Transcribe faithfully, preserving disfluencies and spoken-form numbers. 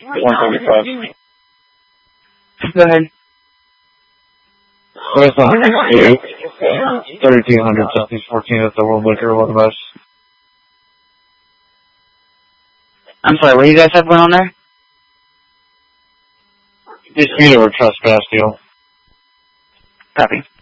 one thirty-five. Go ahead. Where's the thirty-two hundred Southeast fourteen at the World Liquor, what about? I'm sorry, what do you guys have going on there? Dispute over trespass deal. Copy.